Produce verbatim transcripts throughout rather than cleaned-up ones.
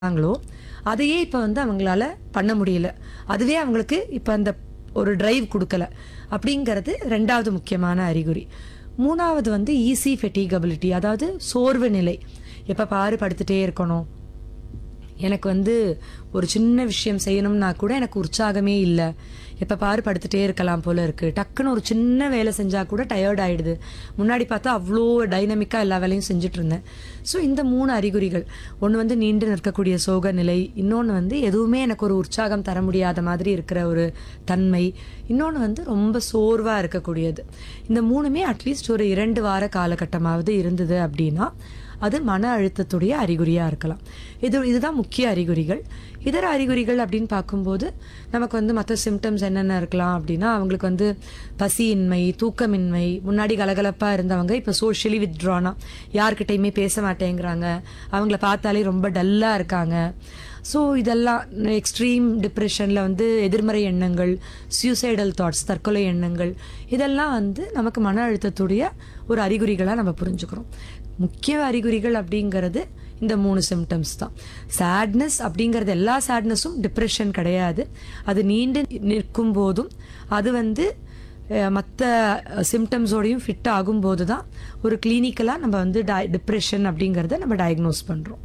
ங்களோ அதையே இப்போ வந்து அவங்களால பண்ண முடியல. அதுவே அவங்களுக்கு இப்போ அந்த ஒரு டிரைவ் கொடுக்கல அப்படிங்கிறது ரெண்டாவது முக்கியமான அறிகுறி. மூணாவது வந்து ஈஸி ஃபெட்டிகபிலிட்டி, அதாவது சோர்வு நிலை. எப்போ பாரு படுத்துட்டே இருக்கணும், எனக்கு வந்து ஒரு சின்ன விஷயம் செய்யணும்னா கூட எனக்கு உற்சாகமே இல்லை, எப்போ பாரு படுத்துட்டே இருக்கலாம் போல இருக்கு, டக்குன்னு ஒரு சின்ன வேலை செஞ்சால் கூட டயர்ட் ஆகிடுது. முன்னாடி பார்த்தா அவ்வளோ டைனமிக்காக எல்லா வேலையும் செஞ்சுட்டு இருந்தேன். ஸோ இந்த மூணு அறிகுறிகள், ஒன்று வந்து நீண்டு நிற்கக்கூடிய சோக நிலை, இன்னொன்று வந்து எதுவுமே எனக்கு ஒரு உற்சாகம் தர முடியாத மாதிரி இருக்கிற ஒரு தன்மை, இன்னொன்று வந்து ரொம்ப சோர்வாக இருக்கக்கூடியது. இந்த மூணுமே அட்லீஸ்ட் ஒரு இரண்டு வார காலகட்டமாவது இருந்தது அப்படின்னா அது மன அழுத்தத்துடைய அறிகுறியாக இருக்கலாம். இது இதுதான் முக்கிய அறிகுறிகள். இதர அறிகுறிகள் அப்படின்னு பார்க்கும்போது நமக்கு வந்து மற்ற சிம்டம்ஸ் என்னென்ன இருக்கலாம் அப்படின்னா, அவங்களுக்கு வந்து பசியின்மை, தூக்கமின்மை, முன்னாடி கலகலப்பாக இருந்தவங்க இப்போ சோஷியலி வித்ட்ரானா, யார்கிட்டையுமே பேச மாட்டேங்கிறாங்க, அவங்கள பார்த்தாலே ரொம்ப டல்லாக இருக்காங்க. ஸோ இதெல்லாம் எக்ஸ்ட்ரீம் டிப்ரெஷனில் வந்து எதிர்மறை எண்ணங்கள், சூசைடல் தாட்ஸ், தற்கொலை எண்ணங்கள், இதெல்லாம் வந்து நமக்கு மன அழுத்தத்துடைய ஒரு அறிகுறிகளாக நம்ம புரிஞ்சுக்கிறோம். முக்கிய அறிகுறிகள் அப்படிங்கிறது இந்த மூணு சிம்டம்ஸ் தான். சேட்னஸ் அப்படிங்கிறது, எல்லா சேட்னஸும் டிப்ரெஷன் கிடையாது. அது நீண்டு நிற்கும் போதும் அது வந்து மற்ற சிம்டம்ஸோடையும் ஃபிட் ஆகும்போது தான் ஒரு கிளினிக்கலாக நம்ம வந்து டை டிப்ரெஷன் அப்படிங்கிறத நம்ம டயக்னோஸ் பண்ணுறோம்.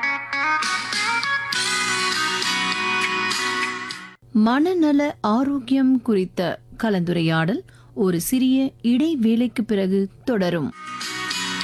மனநல ஆரோக்கியம் குறித்த கலந்துரையாடல் ஒரு சிறிய இடைவேளைக்கு பிறகு தொடரும்.